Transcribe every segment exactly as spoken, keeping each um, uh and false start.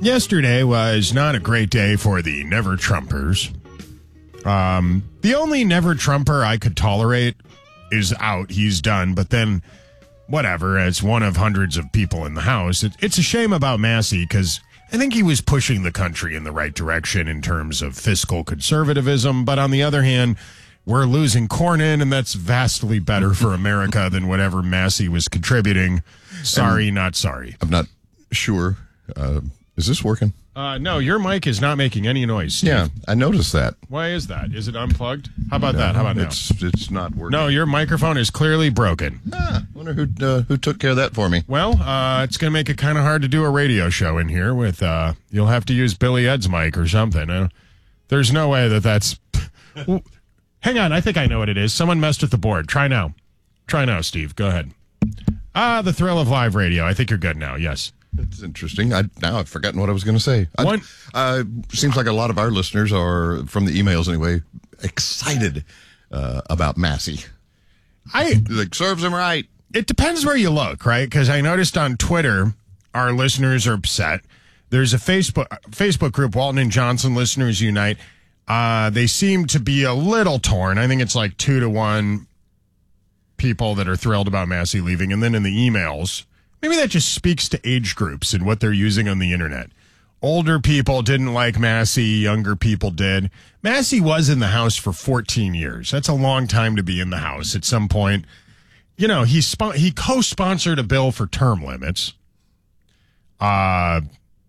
Yesterday was not a great day for the Never Trumpers. Um, the only Never Trumper I could tolerate is out. He's done. But then, whatever, as one of hundreds of people in the House, it, it's a shame about Massey because I think he was pushing the country in the right direction in terms of fiscal conservatism. But on the other hand, we're losing Cornyn, and that's vastly better for America than whatever Massey was contributing. Sorry, and not sorry. I'm not sure. Uh, is this working? Uh, no, your mic is not making any noise, Steve. Yeah, I noticed that. Why is that? Is it unplugged? How about No, that? How about now? It's, it's not working. No, your microphone is clearly broken. Ah, wonder who uh, who took care of that for me. Well, uh, it's going to make it kind of hard to do a radio show in here with, uh, you'll have to use Billy Ed's mic or something. Uh, there's no way that that's... Well, hang on, I think I know what it is. Someone messed with the board. Try now. Try now, Steve. Go ahead. Ah, the thrill of live radio. I think you're good now, yes. That's interesting. I now I've forgotten what I was going to say. I, One, uh, seems like a lot of our listeners are, from the emails anyway, excited uh, about Massey. I Like, serves him right. It depends where you look, right? Because I noticed on Twitter, our listeners are upset. There's a Facebook Facebook group, Walton and Johnson Listeners Unite. Uh, they seem to be a little torn. I think it's like two to one people that are thrilled about Massey leaving. And then in the emails, maybe that just speaks to age groups and what they're using on the internet. Older people didn't like Massey. Younger people did. Massey was in the House for fourteen years. That's a long time to be in the House. At some point, you know, he spo- he co-sponsored a bill for term limits. Uh,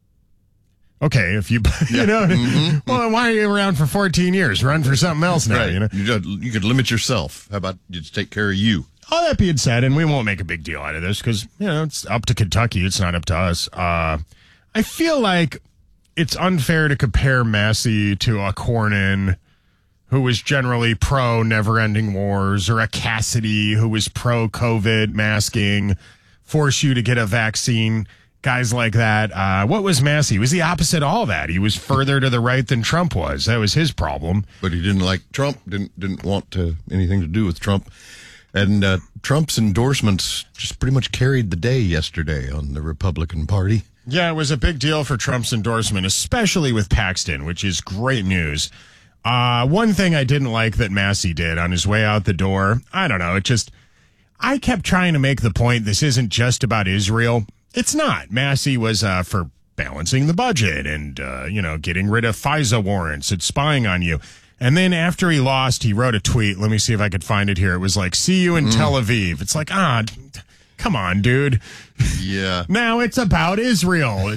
okay, if you, you know, Mm-hmm. well, why are you around for fourteen years? Run for something else now, Right. you know? You, just- you could limit yourself. How about you just take care of you? All that being said, and we won't make a big deal out of this because, you know, it's up to Kentucky. It's not up to us. Uh, I feel like it's unfair to compare Massey to a Cornyn who was generally pro never-ending wars, or a Cassidy who was pro-COVID masking, force you to get a vaccine, guys like that. Uh, what was Massey? He was the opposite of all that. He was further to the right than Trump was. That was his problem. But he didn't like Trump, didn't didn't want to, anything to do with Trump. And uh, Trump's endorsements just pretty much carried the day yesterday on the Republican Party. Yeah, it was a big deal for Trump's endorsement, especially with Paxton, which is great news. Uh, one thing I didn't like that Massey did on his way out the door, I don't know, it just, I kept trying to make the point this isn't just about Israel. It's not. Massey was uh, for balancing the budget and, uh, you know, getting rid of FISA warrants and spying on you. And then after he lost, he wrote a tweet. Let me see if I could find it here. It was like, see you in mm. Tel Aviv. It's like, ah, come on, dude. Yeah. Now it's about Israel.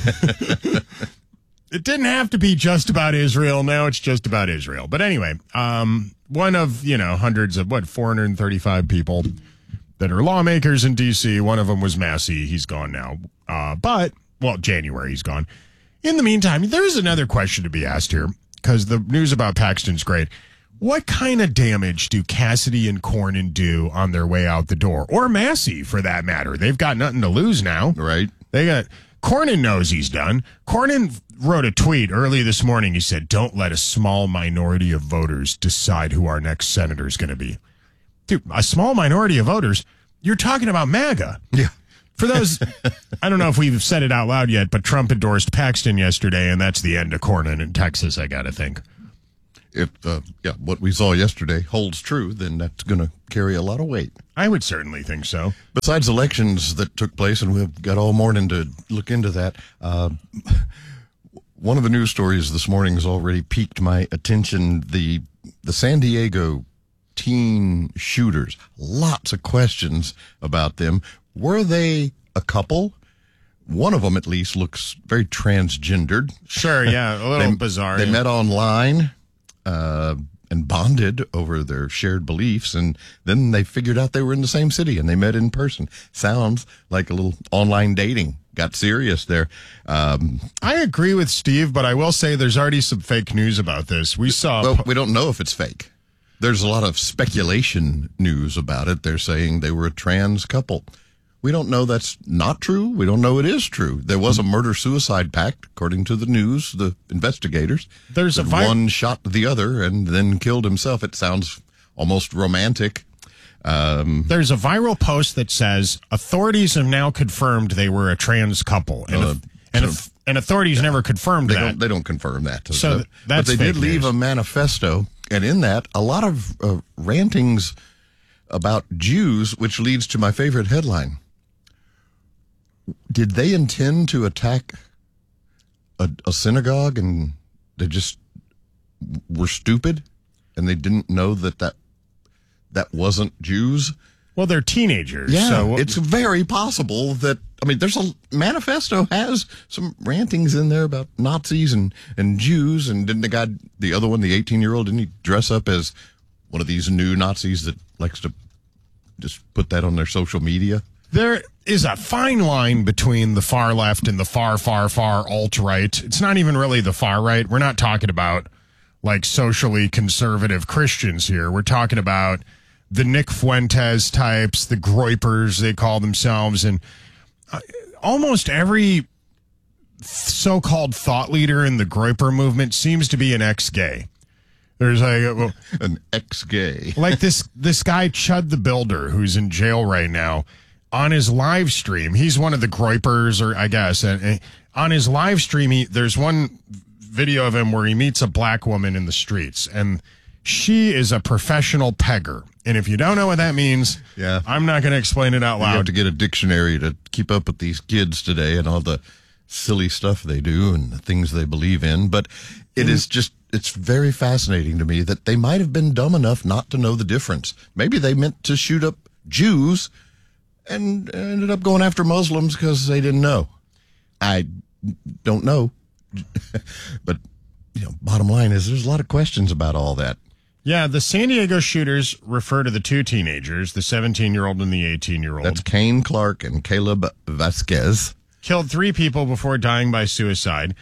It didn't have to be just about Israel. Now it's just about Israel. But anyway, um, one of, you know, hundreds of, what, four hundred thirty-five people that are lawmakers in D C. One of them was Massey. He's gone now. Uh, but, well, January he's gone. In the meantime, there's another question to be asked here, because the news about Paxton's great. What kind of damage do Cassidy and Cornyn do on their way out the door? Or Massey, for that matter. They've got nothing to lose now. Right. They got, Cornyn knows he's done. Cornyn wrote a tweet early this morning. He said, don't let a small minority of voters decide who our next senator is going to be. Dude, a small minority of voters? You're talking about MAGA. Yeah. For those, I don't know if we've said it out loud yet, but Trump endorsed Paxton yesterday, and that's the end of Cornyn in Texas, I got to think. If uh, yeah, what we saw yesterday holds true, then that's going to carry a lot of weight. I would certainly think so. Besides elections that took place, and we've got all morning to look into that, uh, one of the news stories this morning has already piqued my attention. The the San Diego teen shooters, lots of questions about them. Were they a couple? One of them, at least, looks very transgendered. Sure, yeah, a little they, bizarre. They yeah. met online uh, and bonded over their shared beliefs, and then they figured out they were in the same city, and they met in person. Sounds like a little online dating. Got serious there. Um, I agree with Steve, but I will say there's already some fake news about this. We saw... Well, we don't know if it's fake. There's a lot of speculation news about it. They're saying they were a trans couple. We don't know that's not true. We don't know it is true. There was a murder-suicide pact, according to the news, the investigators. There's a vi- one shot the other and then killed himself. It sounds almost romantic. Um, There's a viral post that says authorities have now confirmed they were a trans couple. And, uh, if, And So- and authorities Yeah. never confirmed They that. don't. They don't confirm that. So th- but that's they did fake leave news. a manifesto, and in that, a lot of uh, rantings about Jews, which leads to my favorite headline. Did they intend to attack a, a synagogue, and they just were stupid, and they didn't know that that, that wasn't Jews? Well, they're teenagers. Yeah, so it's very possible that, I mean, there's a manifesto has some rantings in there about Nazis and, and Jews, and didn't the guy, the other one, the eighteen-year-old, didn't he dress up as one of these new Nazis that likes to just put that on their social media? There is a fine line between the far left and the far, far, far alt-right. It's not even really the far right. We're not talking about like socially conservative Christians here. We're talking about the Nick Fuentes types, the Groypers, they call themselves, and uh, almost every so-called thought leader in the Groyper movement seems to be an ex-gay. There's like well, An ex-gay. like this this guy Chud the Builder, who's in jail right now. On his live stream, he's one of the Groypers, or I guess, and, and on his live stream, he, there's one video of him where he meets a black woman in the streets, and she is a professional pegger. And if you don't know what that means, Yeah. I'm not going to explain it out You have loud. to get a dictionary to keep up with these kids today and all the silly stuff they do and the things they believe in. But it is just, it's very fascinating to me that they might have been dumb enough not to know the difference. Maybe they meant to shoot up Jews and ended up going after Muslims because they didn't know. I don't know. But, you know, bottom line is there's a lot of questions about all that. Yeah, the San Diego shooters refer to the two teenagers, the seventeen-year-old and the eighteen-year-old. That's Kane Clark and Caleb Vasquez. Killed three people before dying by suicide.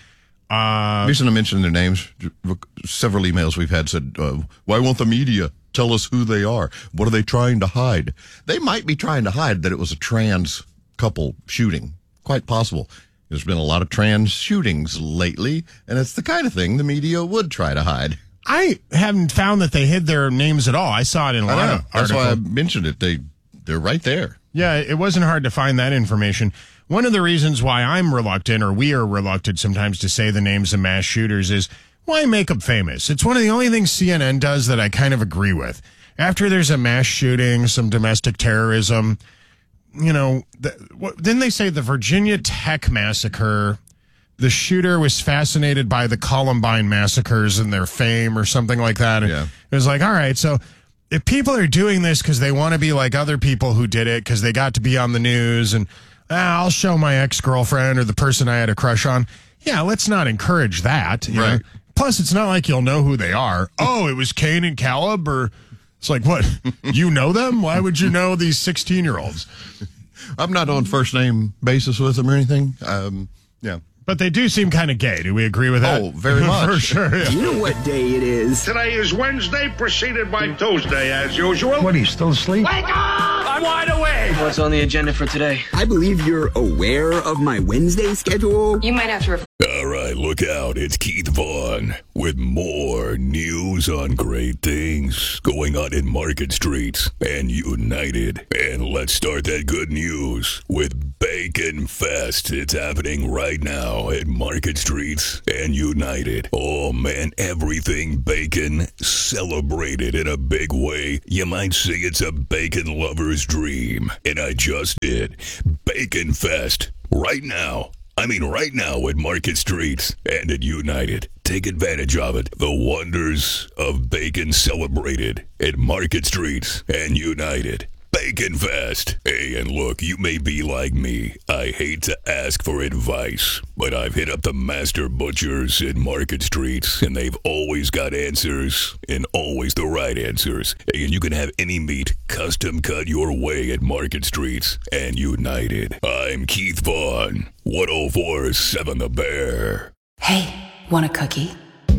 Uh, The reason I mentioned their names, several emails we've had said, uh, why won't the media tell us who they are? What are they trying to hide? They might be trying to hide that it was a trans couple shooting. Quite possible. There's been a lot of trans shootings lately, and it's the kind of thing the media would try to hide. I haven't found that they hid their names at all. I saw it in a I lot know. of That's articles. why I mentioned it. They, they're right there. Yeah, it wasn't hard to find that information. One of the reasons why I'm reluctant, or we are reluctant sometimes to say the names of mass shooters is, why make them famous? It's one of the only things C N N does that I kind of agree with. After there's a mass shooting, some domestic terrorism, you know, the, what, didn't they say the Virginia Tech massacre, the shooter was fascinated by the Columbine massacres and their fame or something like that? And Yeah. it was like, all right, so if people are doing this because they want to be like other people who did it because they got to be on the news and ah, I'll show my ex-girlfriend or the person I had a crush on. Yeah, let's not encourage that. you Right. know? Plus, it's not like you'll know who they are. Oh, it was Kane and Caleb, or it's like, what? You know them? Why would you know these sixteen-year-olds? I'm not on first name basis with them or anything. Um, yeah. But they do seem kind of gay. Do we agree with that? Oh, very much. For sure. Yeah. You know what day it is? Today is Wednesday, preceded by Tuesday, as usual. What, are you still asleep? Wake up! I'm wide awake! What's on the agenda for today? I believe you're aware of my Wednesday schedule. You might have to. Ref- All right, look out. It's Keith Vaughn with more news on great things going on in Market Streets and United. And let's start that good news with Bacon Fest. It's happening right now at Market Streets and United. Oh, man, everything bacon celebrated in a big way. You might say it's a bacon lover's dream. And I just did. Bacon Fest right now. I mean, right now at Market Streets and at United. Take advantage of it. The wonders of bacon celebrated at Market Streets and United. Bacon Fest. Hey, and look, you may be like me. I hate to ask for advice, but I've hit up the master butchers at Market Streets, and they've always got answers, and always the right answers. Hey, and you can have any meat custom cut your way at Market Streets and United. I'm Keith Vaughn, one oh four point seven The Bear. Hey, want a cookie?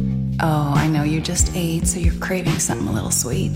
Oh, I know you just ate, so you're craving something a little sweet.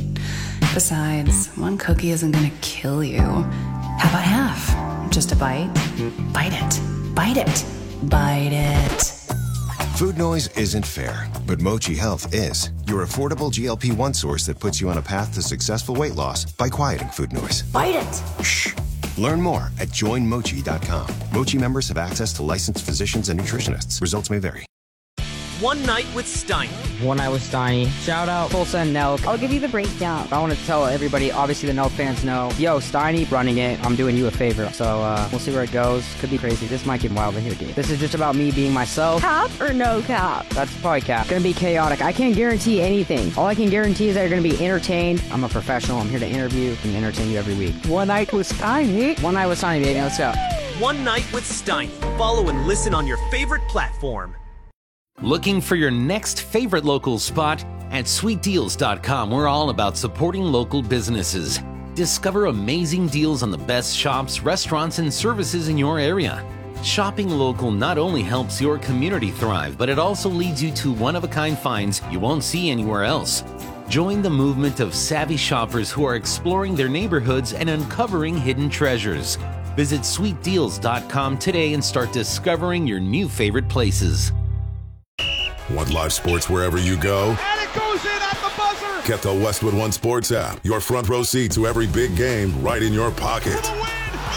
Besides, one cookie isn't gonna kill you. How about half? Just a bite? Bite it. Bite it. Bite it. Food noise isn't fair, but Mochi Health is. Your affordable G L P one source that puts you on a path to successful weight loss by quieting food noise. Bite it. Shh. Learn more at join mochi dot com. Mochi members have access to licensed physicians and nutritionists. Results may vary. One Night with Steiny. One Night with Steiny. Shout out Tulsa and Nelk. I'll give you the breakdown. I want to tell everybody, obviously the Nelk fans know, yo, Steiny running it, I'm doing you a favor. So uh, we'll see where it goes. Could be crazy. This might get wild in here, dude. This is just about me being myself. Cap or no cap? That's probably cap. Gonna be chaotic. I can't guarantee anything. All I can guarantee is that you're gonna be entertained. I'm a professional. I'm here to interview and entertain you every week. One Night with Steiny. One Night with Steiny, baby. Let's go. One Night with Steiny. Follow and listen on your favorite platform. Looking for your next favorite local spot? At sweet deals dot com, we're all about supporting local businesses. Discover amazing deals on the best shops, restaurants, and services in your area. Shopping local not only helps your community thrive, but it also leads you to one-of-a-kind finds you won't see anywhere else. Join the movement of savvy shoppers who are exploring their neighborhoods and uncovering hidden treasures. Visit sweet deals dot com today and start discovering your new favorite places. Want live sports wherever you go? And it goes in at the buzzer! Get the Westwood One Sports app. Your front row seat to every big game right in your pocket. For the win!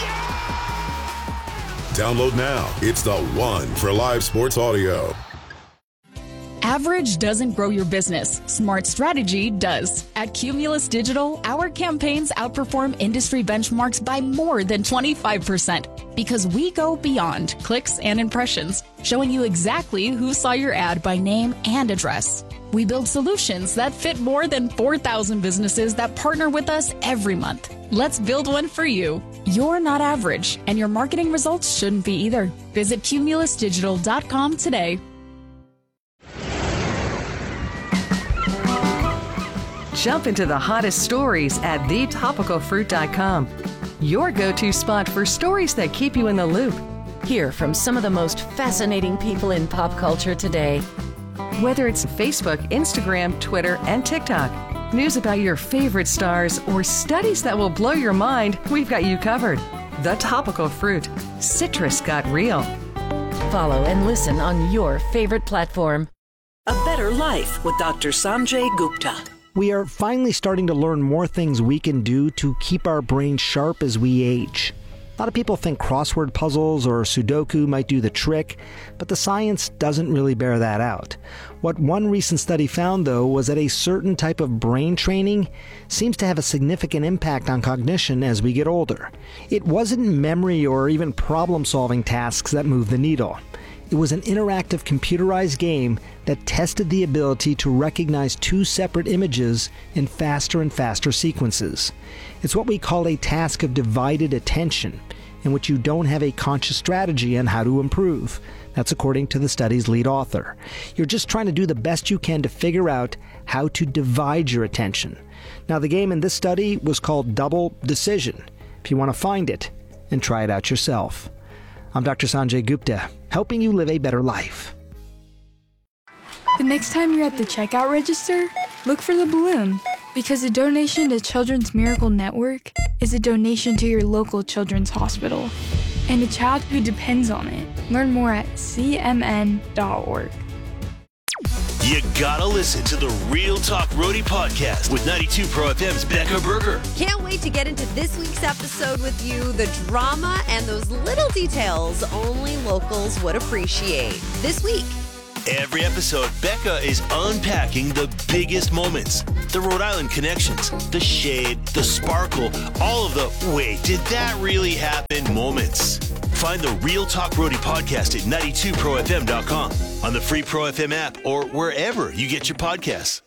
Yeah! Download now. It's the one for live sports audio. Average doesn't grow your business. Smart strategy does. At Cumulus Digital, our campaigns outperform industry benchmarks by more than twenty-five percent because we go beyond clicks and impressions, showing you exactly who saw your ad by name and address. We build solutions that fit more than four thousand businesses that partner with us every month. Let's build one for you. You're not average, and your marketing results shouldn't be either. Visit cumulus digital dot com today. Jump into the hottest stories at the topical fruit dot com. Your go-to spot for stories that keep you in the loop. Hear from some of the most fascinating people in pop culture today. Whether it's Facebook, Instagram, Twitter, and TikTok, news about your favorite stars, or studies that will blow your mind, we've got you covered. The Topical Fruit. Citrus got real. Follow and listen on your favorite platform. A Better Life with Doctor Sanjay Gupta. We are finally starting to learn more things we can do to keep our brains sharp as we age. A lot of people think crossword puzzles or Sudoku might do the trick, but the science doesn't really bear that out. What one recent study found, though, was that a certain type of brain training seems to have a significant impact on cognition as we get older. It wasn't memory or even problem-solving tasks that moved the needle. It was an interactive computerized game that tested the ability to recognize two separate images in faster and faster sequences. It's what we call a task of divided attention, in which you don't have a conscious strategy on how to improve. That's according to the study's lead author. You're just trying to do the best you can to figure out how to divide your attention. Now, the game in this study was called Double Decision. If you want to find it and try it out yourself. I'm Doctor Sanjay Gupta, helping you live a better life. The next time you're at the checkout register, look for the balloon, because a donation to Children's Miracle Network is a donation to your local children's hospital and a child who depends on it. Learn more at c m n dot org. You gotta listen to the Real Talk Roadie podcast with ninety-two Pro F M's Becca Berger. Can't wait to get into this week's episode with you. The drama and those little details only locals would appreciate. This week. Every episode, Becca is unpacking the biggest moments, the Rhode Island connections, the shade, the sparkle, all of the wait, did that really happen moments. Find the Real Talk Roadie podcast at ninety-two pro f m dot com, on the free Pro F M app, or wherever you get your podcasts.